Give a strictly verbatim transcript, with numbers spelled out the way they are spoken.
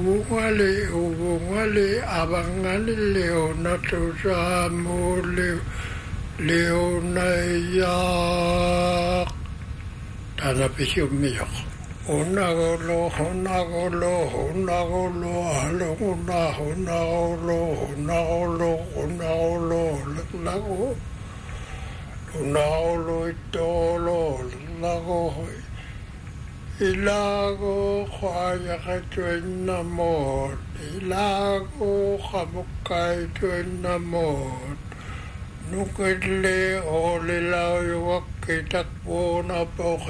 uvungale uvungale avangale leona tusamu leo leona ya tana pisumio onagolo onagolo onagolo halona onagolo onagolo onagolo lago onagolo itolo lago ilago khaya khatwena mot ilago khamukai twena mot nukele ole lao yo kitak bona po